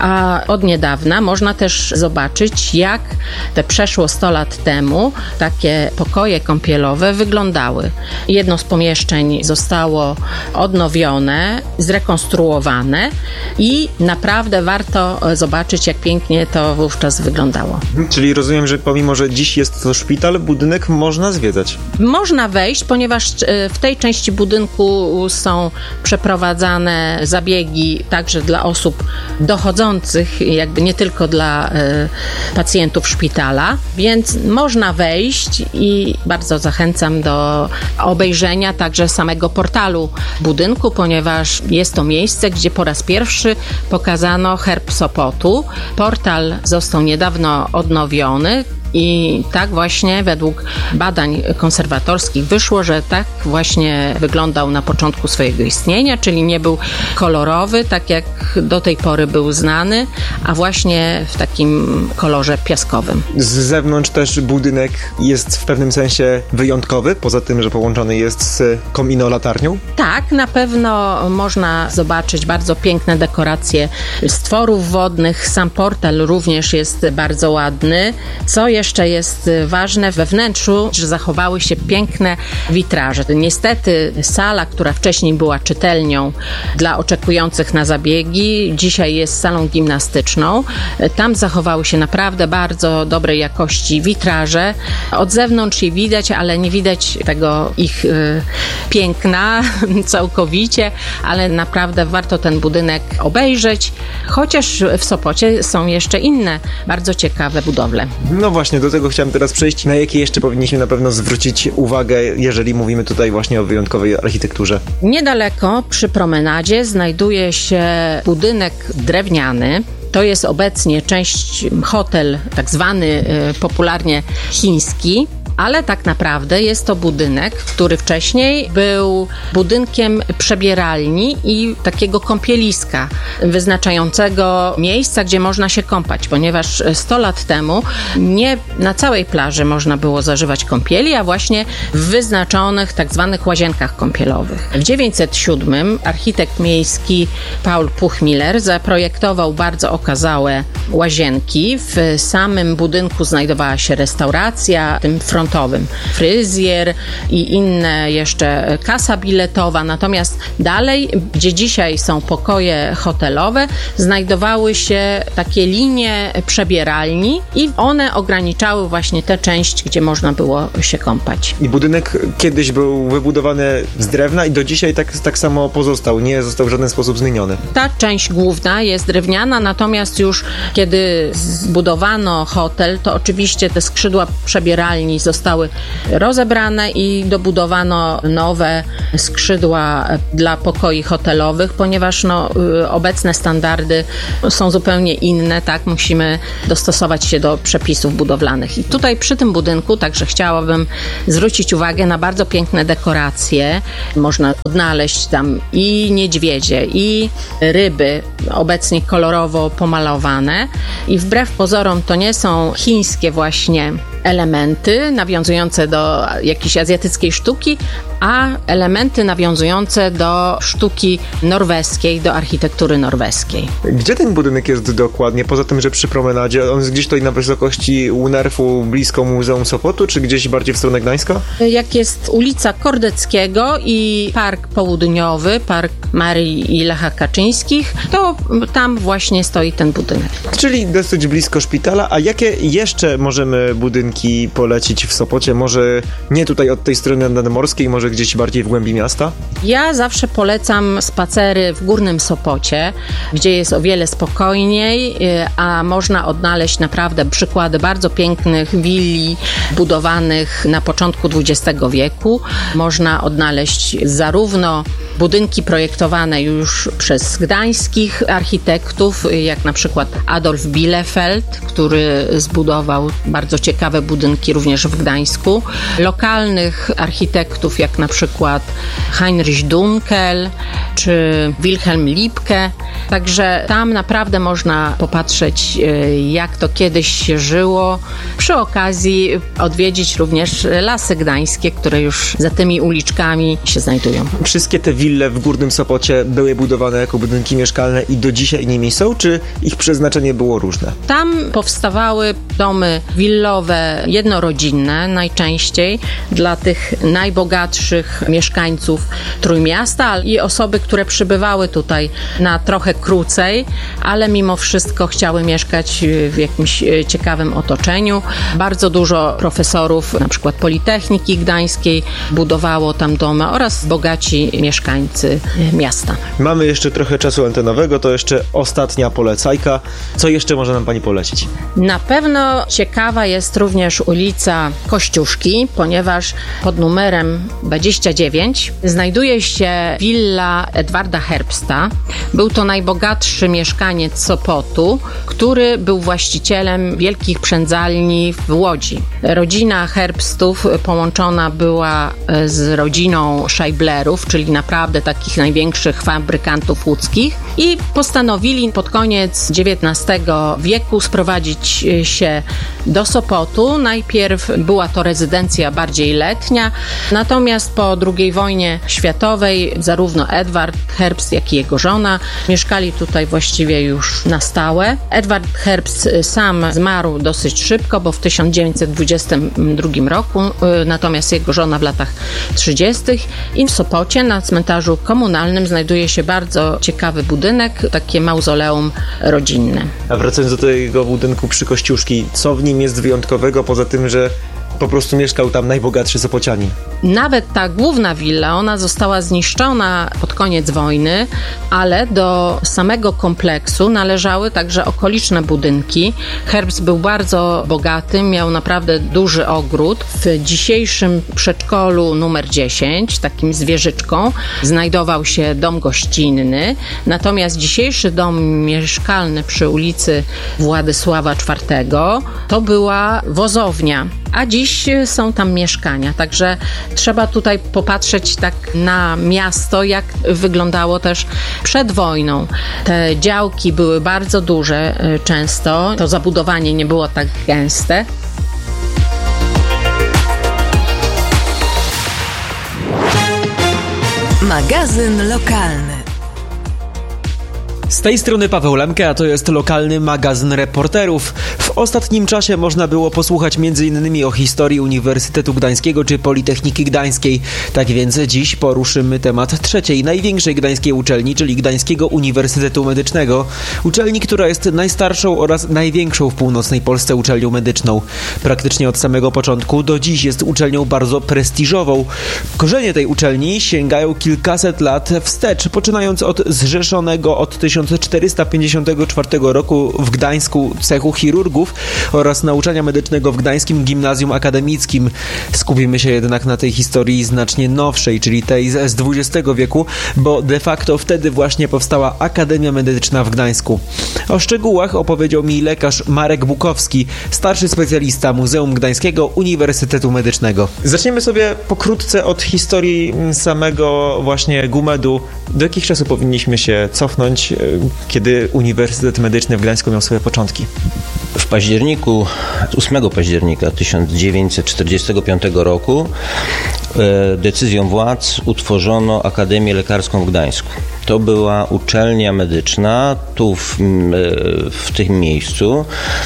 a od niedawna można też zobaczyć, jak te przeszło sto lat temu takie pokoje kąpielowe wyglądały. Jedno z pomieszczeń zostało odnowione, zrekonstruowane i naprawdę warto zobaczyć, jak pięknie to wówczas wyglądało. Czyli rozumiem, że pomimo, że dziś jest to szpital, budynek można zwiedzać. Można wejść, ponieważ w tej części budynku są przeprowadzane zabiegi także dla osób dochodzących, jakby nie tylko dla y, pacjentów szpitala, więc można wejść i bardzo zachęcam do obejrzenia także samego portalu budynku, ponieważ jest to miejsce, gdzie po raz pierwszy pokazano herb Sopotu. Portal został niedawno odnowiony. I tak właśnie według badań konserwatorskich wyszło, że tak właśnie wyglądał na początku swojego istnienia, czyli nie był kolorowy, tak jak do tej pory był znany, a właśnie w takim kolorze piaskowym. Z zewnątrz też budynek jest w pewnym sensie wyjątkowy, poza tym, że połączony jest z komino-latarnią? Tak, na pewno można zobaczyć bardzo piękne dekoracje stworów wodnych. Sam portal również jest bardzo ładny. Co jeszcze jest ważne, we wnętrzu że zachowały się piękne witraże. Niestety sala, która wcześniej była czytelnią dla oczekujących na zabiegi, dzisiaj jest salą gimnastyczną. Tam zachowały się naprawdę bardzo dobrej jakości witraże. Od zewnątrz je widać, ale nie widać tego ich y, piękna całkowicie, ale naprawdę warto ten budynek obejrzeć, chociaż w Sopocie są jeszcze inne bardzo ciekawe budowle. No właśnie, do tego chciałem teraz przejść. Na jakie jeszcze powinniśmy na pewno zwrócić uwagę, jeżeli mówimy tutaj właśnie o wyjątkowej architekturze? Niedaleko przy promenadzie znajduje się budynek drewniany, To jest obecnie część hotel, tak zwany popularnie chiński, ale tak naprawdę jest to budynek, który wcześniej był budynkiem przebieralni i takiego kąpieliska wyznaczającego miejsca, gdzie można się kąpać, ponieważ sto lat temu nie na całej plaży można było zażywać kąpieli, a właśnie w wyznaczonych tak zwanych łazienkach kąpielowych. W dziewięćset siódmym architekt miejski Paul Puchmiller zaprojektował bardzo okazałe łazienki. W samym budynku znajdowała się restauracja, tym front fryzjer i inne jeszcze kasa biletowa. Natomiast dalej, gdzie dzisiaj są pokoje hotelowe, znajdowały się takie linie przebieralni i one ograniczały właśnie tę część, gdzie można było się kąpać. I budynek kiedyś był wybudowany z drewna i do dzisiaj tak, tak samo pozostał, nie został w żaden sposób zmieniony. Ta część główna jest drewniana, natomiast już kiedy zbudowano hotel, to oczywiście te skrzydła przebieralni zostały zostały rozebrane i dobudowano nowe skrzydła dla pokoi hotelowych, ponieważ no, obecne standardy są zupełnie inne, tak, musimy dostosować się do przepisów budowlanych. I tutaj przy tym budynku także chciałabym zwrócić uwagę na bardzo piękne dekoracje. Można odnaleźć tam i niedźwiedzie, i ryby, obecnie kolorowo pomalowane. I wbrew pozorom to nie są chińskie właśnie elementy nawiązujące do jakiejś azjatyckiej sztuki, a elementy nawiązujące do sztuki norweskiej, do architektury norweskiej. Gdzie ten budynek jest dokładnie? Poza tym, że przy promenadzie, on jest gdzieś tutaj na wysokości Unerfu, blisko Muzeum Sopotu, czy gdzieś bardziej w stronę Gdańska? Jak jest ulica Kordeckiego i Park Południowy, Park Marii i Lecha Kaczyńskich, to tam właśnie stoi ten budynek. Czyli dosyć blisko szpitala. A jakie jeszcze możemy budynki polecić w Sopocie? Może nie tutaj od tej strony nadmorskiej, może gdzieś bardziej w głębi miasta? Ja zawsze polecam spacery w Górnym Sopocie, gdzie jest o wiele spokojniej, a można odnaleźć naprawdę przykłady bardzo pięknych willi budowanych na początku dwudziestego wieku. Można odnaleźć zarówno budynki projektowane już przez gdańskich architektów, jak na przykład Adolf Bielefeld, który zbudował bardzo ciekawe budynki również w Gdańsku. Lokalnych architektów, jak na przykład Heinrich Dunkel czy Wilhelm Lipke. Także tam naprawdę można popatrzeć, jak to kiedyś się żyło. Przy okazji odwiedzić również Lasy Gdańskie, które już za tymi uliczkami się znajdują. Wszystkie te wille w Górnym Sopocie były budowane jako budynki mieszkalne i do dzisiaj nimi są, czy ich przeznaczenie było różne? Tam powstawały domy willowe, jednorodzinne najczęściej dla tych najbogatszych mieszkańców Trójmiasta i osoby, które przybywały tutaj na trochę krócej, ale mimo wszystko chciały mieszkać w jakimś ciekawym otoczeniu. Bardzo dużo profesorów, na przykład Politechniki Gdańskiej, budowało tam domy oraz bogaci mieszkańcy miasta. Mamy jeszcze trochę czasu antenowego, to jeszcze ostatnia polecajka. Co jeszcze może nam pani polecić? Na pewno ciekawa jest również ulica Kościuszki, ponieważ pod numerem dwadzieścia dziewięć znajduje się willa Edwarda Herbsta. Był to najbogatszy mieszkaniec Sopotu, który był właścicielem wielkich przędzalni w Łodzi. Rodzina Herbstów połączona była z rodziną Scheiblerów, czyli naprawdę takich największych fabrykantów łódzkich, i postanowili pod koniec dziewiętnastego wieku sprowadzić się do Sopotu. Najpierw była to rezydencja bardziej letnia, natomiast po drugiej wojnie światowej zarówno Edward Herbst, jak i jego żona mieszkali tutaj właściwie już na stałe. Edward Herbst sam zmarł dosyć szybko, bo w tysiąc dziewięćset dwudziestym drugim roku, natomiast jego żona w latach trzydziestych. I w Sopocie na cmentarzu komunalnym znajduje się bardzo ciekawy budynek, takie mauzoleum rodzinne. A wracając do tego budynku przy Kościuszki, co w nim jest wyjątkowego, poza tym, że po prostu mieszkał tam najbogatszy Sopocianin? Nawet ta główna willa, ona została zniszczona pod koniec wojny, ale do samego kompleksu należały także okoliczne budynki. Herbst był bardzo bogaty, miał naprawdę duży ogród. W dzisiejszym przedszkolu numer dziesięć, takim z wieżyczką, znajdował się dom gościnny, natomiast dzisiejszy dom mieszkalny przy ulicy Władysława czwartego to była wozownia, a dziś są tam mieszkania. Także trzeba tutaj popatrzeć tak na miasto, jak wyglądało też przed wojną. Te działki były bardzo duże często, to zabudowanie nie było tak gęste. Magazyn lokalny. Z tej strony Paweł Lemke, a to jest lokalny magazyn reporterów. W ostatnim czasie można było posłuchać między innymi o historii Uniwersytetu Gdańskiego czy Politechniki Gdańskiej. Tak więc dziś poruszymy temat trzeciej, największej gdańskiej uczelni, czyli Gdańskiego Uniwersytetu Medycznego. Uczelni, która jest najstarszą oraz największą w północnej Polsce uczelnią medyczną. Praktycznie od samego początku do dziś jest uczelnią bardzo prestiżową. Korzenie tej uczelni sięgają kilkaset lat wstecz, poczynając od zrzeszonego od tysiąc czterysta pięćdziesiątego czwartego roku w Gdańsku cechu chirurgów oraz nauczania medycznego w Gdańskim Gimnazjum Akademickim. Skupimy się jednak na tej historii znacznie nowszej, czyli tej z dwudziestego wieku, bo de facto wtedy właśnie powstała Akademia Medyczna w Gdańsku. O szczegółach opowiedział mi lekarz Marek Bukowski, starszy specjalista Muzeum Gdańskiego Uniwersytetu Medycznego. Zaczniemy sobie pokrótce od historii samego właśnie GUMED-u. Do jakich czasów powinniśmy się cofnąć, kiedy Uniwersytet Medyczny w Gdańsku miał swoje początki? W październiku, ósmego października tysiąc dziewięćset czterdziestego piątego roku e, decyzją władz utworzono Akademię Lekarską w Gdańsku. To była uczelnia medyczna tu w, w tym miejscu,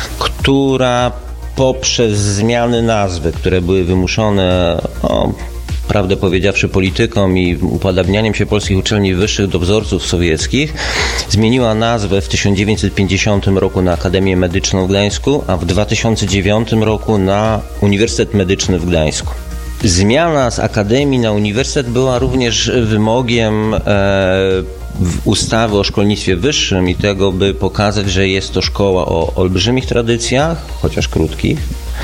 która poprzez zmiany nazwy, które były wymuszone o, prawdę powiedziawszy polityką i upodabnianiem się polskich uczelni wyższych do wzorców sowieckich, zmieniła nazwę w tysiąc dziewięćset pięćdziesiątym roku na Akademię Medyczną w Gdańsku, a w dwa tysiące dziewiątym roku na Uniwersytet Medyczny w Gdańsku. Zmiana z Akademii na Uniwersytet była również wymogiem e, ustawy o szkolnictwie wyższym i tego, by pokazać, że jest to szkoła o olbrzymich tradycjach, chociaż krótkich,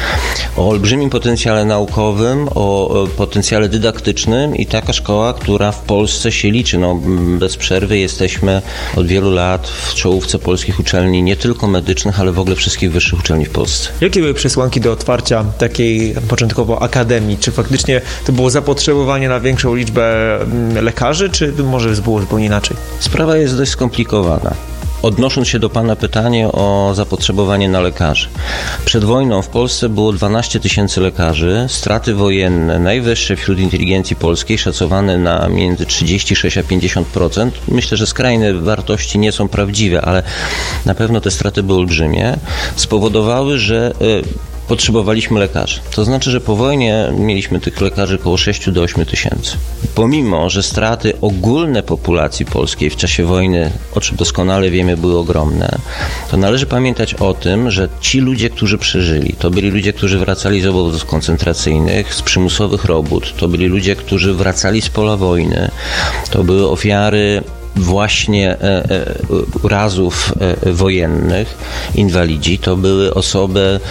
o olbrzymim potencjale naukowym, o potencjale dydaktycznym i taka szkoła, która w Polsce się liczy. No, bez przerwy jesteśmy od wielu lat w czołówce polskich uczelni, nie tylko medycznych, ale w ogóle wszystkich wyższych uczelni w Polsce. Jakie były przesłanki do otwarcia takiej początkowo akademii? Czy faktycznie to było zapotrzebowanie na większą liczbę lekarzy, czy może było zupełnie inaczej? Sprawa jest dość skomplikowana. Odnosząc się do Pana pytania o zapotrzebowanie na lekarzy. Przed wojną w Polsce było dwanaście tysięcy lekarzy, straty wojenne najwyższe wśród inteligencji polskiej, szacowane na między trzydzieści sześć a pięćdziesiąt procent. Myślę, że skrajne wartości nie są prawdziwe, ale na pewno te straty były olbrzymie. Spowodowały, że potrzebowaliśmy lekarzy. To znaczy, że po wojnie mieliśmy tych lekarzy około sześć do ośmiu tysięcy. Pomimo, że straty ogólne populacji polskiej w czasie wojny, o czym doskonale wiemy, były ogromne, to należy pamiętać o tym, że ci ludzie, którzy przeżyli, to byli ludzie, którzy wracali z obozów koncentracyjnych, z przymusowych robót, to byli ludzie, którzy wracali z pola wojny, to były ofiary właśnie e, e, urazów e, wojennych, inwalidzi, to były osoby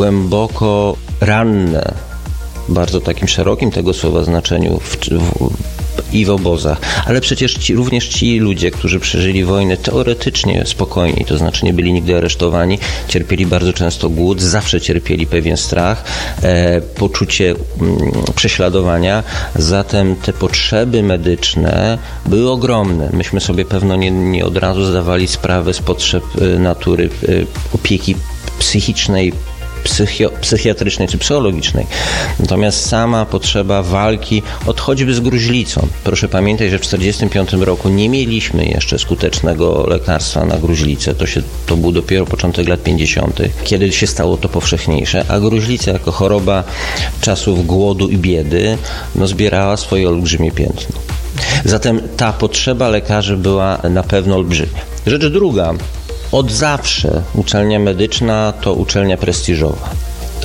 głęboko ranne, w bardzo takim szerokim tego słowa znaczeniu w, w, i w obozach, ale przecież ci, również ci ludzie, którzy przeżyli wojnę teoretycznie spokojniej, to znaczy nie byli nigdy aresztowani, cierpieli bardzo często głód, zawsze cierpieli pewien strach, e, poczucie m, prześladowania, zatem te potrzeby medyczne były ogromne. Myśmy sobie pewno nie, nie od razu zdawali sprawę z potrzeb e, natury e, opieki psychicznej, Psychio, psychiatrycznej czy psychologicznej. Natomiast sama potrzeba walki od choćby z gruźlicą. Proszę pamiętać, że w tysiąc dziewięćset czterdziestym piątym roku nie mieliśmy jeszcze skutecznego lekarstwa na gruźlicę. To, się, to był dopiero początek lat pięćdziesiątych, kiedy się stało to powszechniejsze, a gruźlica jako choroba czasów głodu i biedy no, zbierała swoje olbrzymie piętno. Zatem ta potrzeba lekarzy była na pewno olbrzymia. Rzecz druga. Od zawsze uczelnia medyczna to uczelnia prestiżowa.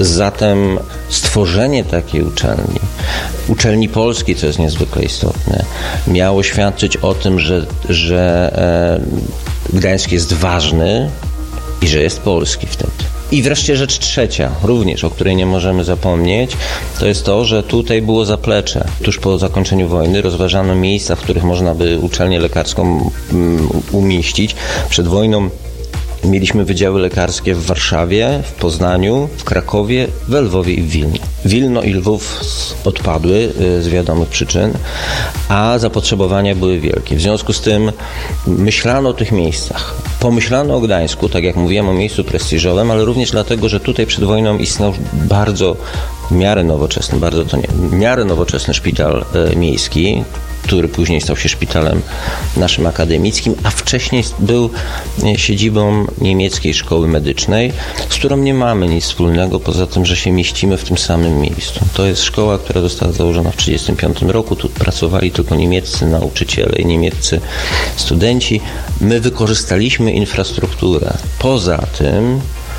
Zatem stworzenie takiej uczelni, uczelni polskiej, co jest niezwykle istotne, miało świadczyć o tym, że, że e, Gdańsk jest ważny i że jest polski wtedy. I wreszcie rzecz trzecia, również o której nie możemy zapomnieć, to jest to, że tutaj było zaplecze. Tuż po zakończeniu wojny rozważano miejsca, w których można by uczelnię lekarską um, umieścić. Przed wojną mieliśmy wydziały lekarskie w Warszawie, w Poznaniu, w Krakowie, w Lwowie i w Wilnie. Wilno i Lwów odpadły z wiadomych przyczyn, a zapotrzebowania były wielkie. W związku z tym myślano o tych miejscach. Pomyślano o Gdańsku, tak jak mówiłem, o miejscu prestiżowym, ale również dlatego, że tutaj przed wojną istniał bardzo w miarę nowoczesny, bardzo to nie, w miarę nowoczesny szpital e, miejski, który później stał się szpitalem naszym akademickim, a wcześniej był siedzibą niemieckiej szkoły medycznej, z którą nie mamy nic wspólnego, poza tym, że się mieścimy w tym samym miejscu. To jest szkoła, która została założona w tysiąc dziewięćset trzydziestym piątym roku. Tu pracowali tylko niemieccy nauczyciele i niemieccy studenci. My wykorzystaliśmy infrastrukturę. Poza tym,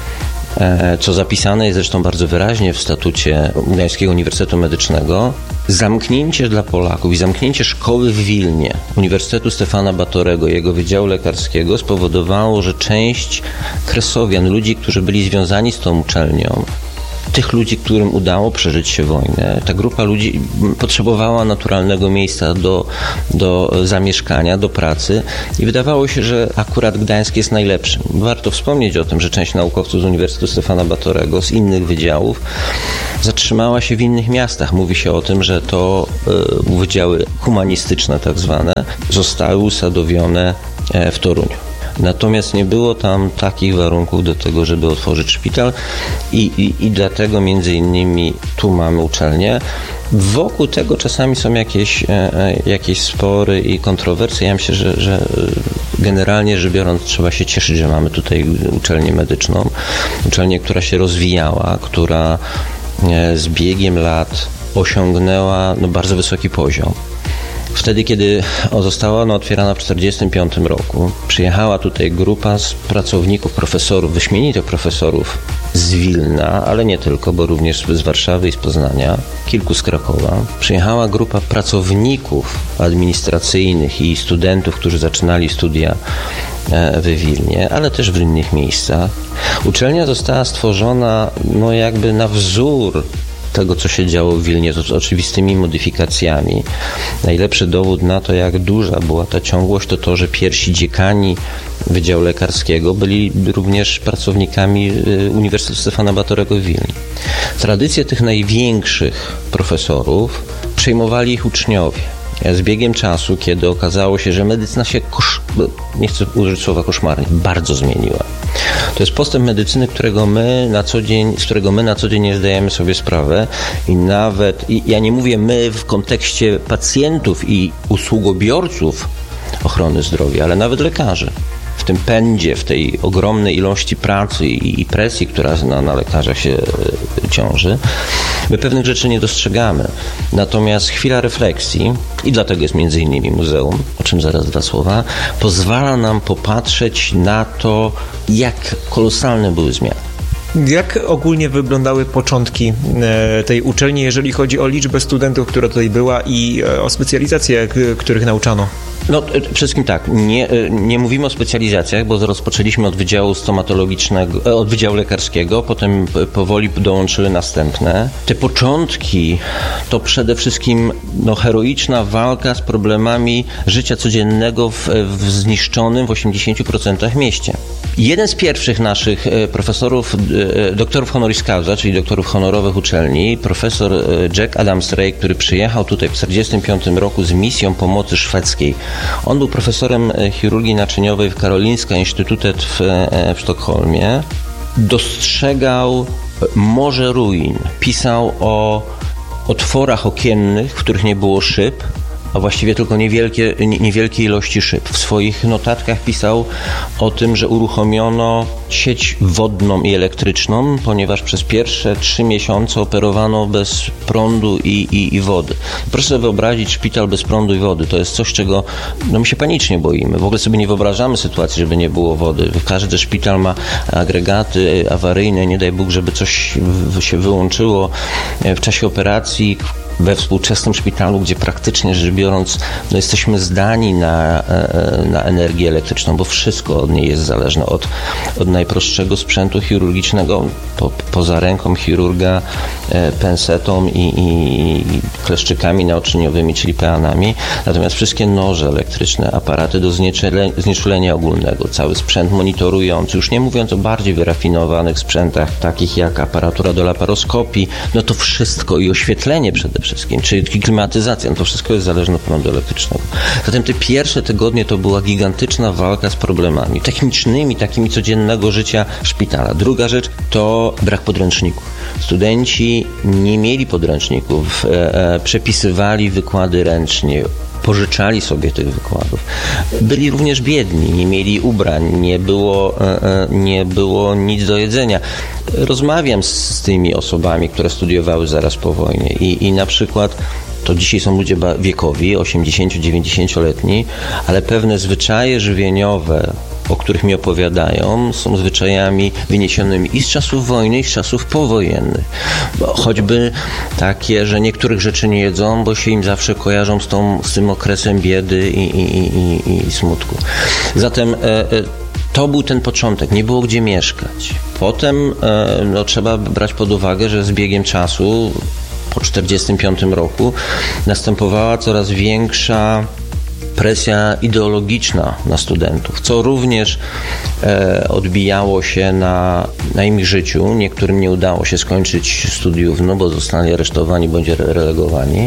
co zapisane jest zresztą bardzo wyraźnie w statucie Gdańskiego Uniwersytetu Medycznego, zamknięcie dla Polaków i zamknięcie szkoły w Wilnie, Uniwersytetu Stefana Batorego, jego Wydziału Lekarskiego spowodowało, że część kresowian, ludzi, którzy byli związani z tą uczelnią, tych ludzi, którym udało przeżyć się wojnę, ta grupa ludzi potrzebowała naturalnego miejsca do, do zamieszkania, do pracy i wydawało się, że akurat Gdańsk jest najlepszym. Warto wspomnieć o tym, że część naukowców z Uniwersytetu Stefana Batorego, z innych wydziałów, zatrzymała się w innych miastach. Mówi się o tym, że to y, wydziały humanistyczne tak zwane zostały usadowione w Toruniu. Natomiast nie było tam takich warunków do tego, żeby otworzyć szpital i, i, i dlatego między innymi tu mamy uczelnię. Wokół tego czasami są jakieś, e, jakieś spory i kontrowersje. Ja myślę, że, że generalnie rzecz biorąc trzeba się cieszyć, że mamy tutaj uczelnię medyczną. Uczelnię, która się rozwijała, która e, z biegiem lat osiągnęła no, bardzo wysoki poziom. Wtedy, kiedy została ona otwierana w tysiąc dziewięćset czterdziestym piątym roku, przyjechała tutaj grupa z pracowników, profesorów, wyśmienitych profesorów z Wilna, ale nie tylko, bo również z Warszawy i z Poznania, kilku z Krakowa. Przyjechała grupa pracowników administracyjnych i studentów, którzy zaczynali studia w Wilnie, ale też w innych miejscach. Uczelnia została stworzona no jakby na wzór tego, co się działo w Wilnie, z oczywistymi modyfikacjami. Najlepszy dowód na to, jak duża była ta ciągłość, to to, że pierwsi dziekani Wydziału Lekarskiego byli również pracownikami Uniwersytetu Stefana Batorego w Wilnie. Tradycję tych największych profesorów przejmowali ich uczniowie. Z biegiem czasu, kiedy okazało się, że medycyna się, kosz... nie chcę użyć słowa koszmarnie, bardzo zmieniła. To jest postęp medycyny, którego my na co dzień, z którego my na co dzień nie zdajemy sobie sprawę i nawet, i ja nie mówię my w kontekście pacjentów i usługobiorców ochrony zdrowia, ale nawet lekarzy. W tym pędzie, w tej ogromnej ilości pracy i presji, która na, na lekarzach się ciąży, my pewnych rzeczy nie dostrzegamy. Natomiast chwila refleksji, i dlatego jest między innymi muzeum, o czym zaraz dwa słowa, pozwala nam popatrzeć na to, jak kolosalne były zmiany. Jak ogólnie wyglądały początki tej uczelni, jeżeli chodzi o liczbę studentów, która tutaj była i o specjalizacje, których nauczano? No, przede wszystkim tak, nie, nie mówimy o specjalizacjach, bo rozpoczęliśmy od Wydziału Stomatologicznego, od Wydziału Lekarskiego, potem powoli dołączyły następne. Te początki to przede wszystkim no, heroiczna walka z problemami życia codziennego w, w zniszczonym w osiemdziesięciu procentach mieście. Jeden z pierwszych naszych profesorów, doktorów honoris causa, czyli doktorów honorowych uczelni, profesor Jack Adams-Ray, który przyjechał tutaj w tysiąc dziewięćset czterdziestym piątym roku z misją pomocy szwedzkiej. On był profesorem chirurgii naczyniowej w Karolinska Instytutet w, w Sztokholmie. Dostrzegał morze ruin. Pisał o otworach okiennych, w których nie było szyb, a właściwie tylko niewielkie, niewielkie ilości szyb. W swoich notatkach pisał o tym, że uruchomiono sieć wodną i elektryczną, ponieważ przez pierwsze trzy miesiące operowano bez prądu i, i, i wody. Proszę sobie wyobrazić szpital bez prądu i wody. To jest coś, czego no, my się panicznie boimy. W ogóle sobie nie wyobrażamy sytuacji, żeby nie było wody. Każdy szpital ma agregaty awaryjne, nie daj Bóg, żeby coś się wyłączyło w czasie operacji. We współczesnym szpitalu, gdzie praktycznie rzecz biorąc no jesteśmy zdani na, na energię elektryczną, bo wszystko od niej jest zależne, od, od najprostszego sprzętu chirurgicznego, po, poza ręką chirurga, pensetą i, i kleszczykami naoczyniowymi, czyli peanami, natomiast wszystkie noże elektryczne, aparaty do znieczulenia, znieczulenia ogólnego, cały sprzęt monitorujący, już nie mówiąc o bardziej wyrafinowanych sprzętach, takich jak aparatura do laparoskopii, no to wszystko i oświetlenie przede wszystkim, czyli klimatyzacja, no to wszystko jest zależne od prądu elektrycznego. Zatem te pierwsze tygodnie to była gigantyczna walka z problemami technicznymi, takimi codziennego życia szpitala. Druga rzecz to brak podręczników. Studenci nie mieli podręczników, e, e, przepisywali wykłady ręcznie, pożyczali sobie tych wykładów. Byli również biedni, nie mieli ubrań, nie było, nie było nic do jedzenia. Rozmawiam z, z tymi osobami, które studiowały zaraz po wojnie i, i na przykład to dzisiaj są ludzie wiekowi, osiemdziesięcio-dziewięćdziesięcioletni, ale pewne zwyczaje żywieniowe, o których mi opowiadają, są zwyczajami wyniesionymi i z czasów wojny, i z czasów powojennych. Bo choćby takie, że niektórych rzeczy nie jedzą, bo się im zawsze kojarzą z, tą, z tym okresem biedy i, i, i, i smutku. Zatem e, e, to był ten początek, nie było gdzie mieszkać. Potem e, no, trzeba brać pod uwagę, że z biegiem czasu po tysiąc dziewięćset czterdziestym piątym roku następowała coraz większa presja ideologiczna na studentów, co również e, odbijało się na, na ich życiu. Niektórym nie udało się skończyć studiów, no bo zostali aresztowani bądź relegowani.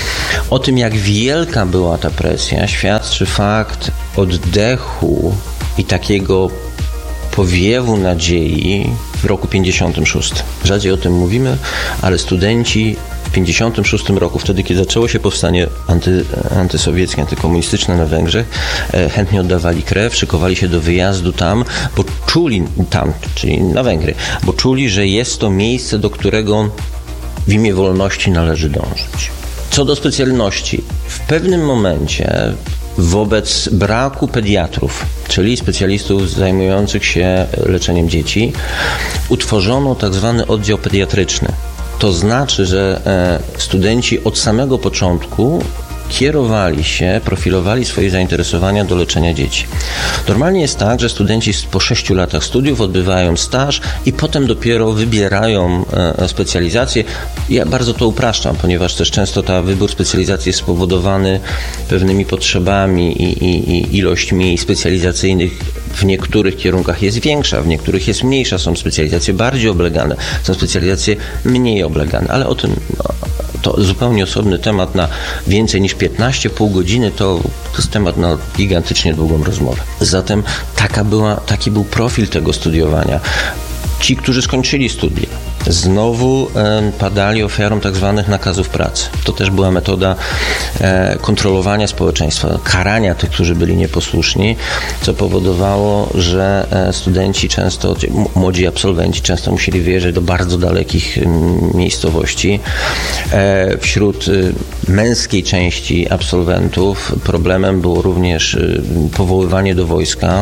O tym, jak wielka była ta presja, świadczy fakt oddechu i takiego powiewu nadziei w roku pięćdziesiątym szóstym. Rzadziej o tym mówimy, ale studenci w pięćdziesiątym szóstym roku, wtedy kiedy zaczęło się powstanie anty, antysowieckie, antykomunistyczne na Węgrzech, e, chętnie oddawali krew, szykowali się do wyjazdu tam, bo czuli tam, czyli na Węgry, bo czuli, że jest to miejsce, do którego w imię wolności należy dążyć. Co do specjalności, w pewnym momencie wobec braku pediatrów, czyli specjalistów zajmujących się leczeniem dzieci, utworzono tak zwany oddział pediatryczny. To znaczy, że studenci od samego początku kierowali się, profilowali swoje zainteresowania do leczenia dzieci. Normalnie jest tak, że studenci po sześciu latach studiów odbywają staż i potem dopiero wybierają specjalizację. Ja bardzo to upraszczam, ponieważ też często ta wybór specjalizacji jest spowodowany pewnymi potrzebami i, i, i ilość miejsc specjalizacyjnych w niektórych kierunkach jest większa, w niektórych jest mniejsza. Są specjalizacje bardziej oblegane, są specjalizacje mniej oblegane, ale o tym no, to zupełnie osobny temat na więcej niż piętnaście, pół godziny, to, to jest temat na gigantycznie długą rozmowę. Zatem taka była, taki był profil tego studiowania. Ci, którzy skończyli studia, znowu e, padali ofiarą tak zwanych nakazów pracy. To też była metoda e, kontrolowania społeczeństwa, karania tych, którzy byli nieposłuszni, co powodowało, że e, studenci często, młodzi absolwenci często musieli wyjeżdżać do bardzo dalekich m, miejscowości. E, wśród e, męskiej części absolwentów problemem było również e, powoływanie do wojska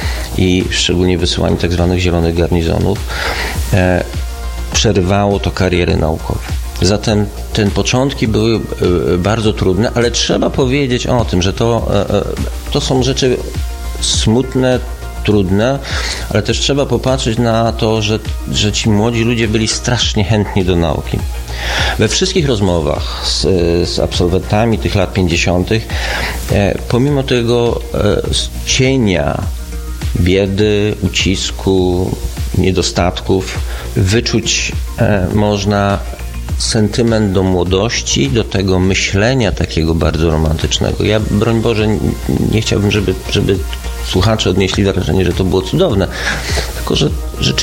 i szczególnie wysyłanie tak zwanych zielonych garnizonów. E, Przerywało to kariery naukowe. Zatem te początki były bardzo trudne, ale trzeba powiedzieć o tym, że to, to są rzeczy smutne, trudne, ale też trzeba popatrzeć na to, że, że ci młodzi ludzie byli strasznie chętni do nauki. We wszystkich rozmowach z, z absolwentami tych lat pięćdziesiątych, pomimo tego cienia biedy, ucisku, niedostatków, wyczuć e, można sentyment do młodości, do tego myślenia takiego bardzo romantycznego. Ja, broń Boże, nie, nie chciałbym, żeby, żeby słuchacze odnieśli wrażenie, że to było cudowne, tylko że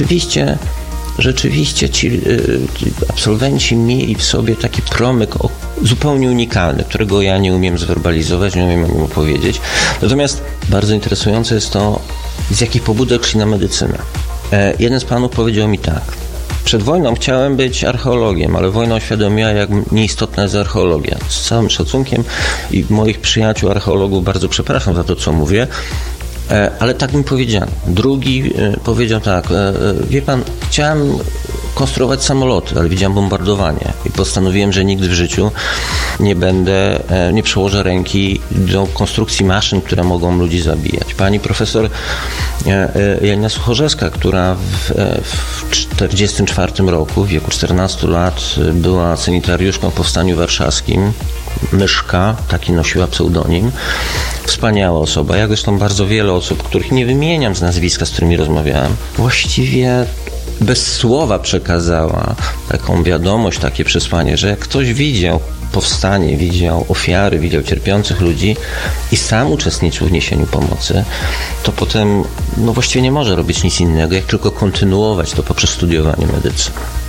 rzeczywiście, rzeczywiście ci, ci absolwenci mieli w sobie taki promyk zupełnie unikalny, którego ja nie umiem zwerbalizować, nie umiem o nim opowiedzieć. Natomiast bardzo interesujące jest to, z jakich pobudek szli na medycynę. E, jeden z panów powiedział mi tak: przed wojną chciałem być archeologiem, ale wojna uświadomiła, jak nieistotna jest archeologia. Z całym szacunkiem i moich przyjaciół archeologów bardzo przepraszam za to, co mówię, ale tak mi powiedziano. Drugi powiedział tak: wie pan, chciałem konstruować samoloty, ale widziałem bombardowanie i postanowiłem, że nigdy w życiu nie będę, nie przełożę ręki do konstrukcji maszyn, które mogą ludzi zabijać. Pani profesor Janina Suchorzewska, która w, w czterdziestym czwartym roku, w wieku czternastu lat, była sanitariuszką w Powstaniu Warszawskim, Myszka, taki nosiła pseudonim. Wspaniała osoba, jak zresztą bardzo wiele osób, których nie wymieniam z nazwiska, z którymi rozmawiałem. Właściwie bez słowa przekazała taką wiadomość, takie przesłanie, że jak ktoś widział powstanie, widział ofiary, widział cierpiących ludzi i sam uczestniczył w niesieniu pomocy, to potem no właściwie nie może robić nic innego, jak tylko kontynuować to poprzez studiowanie medycyny.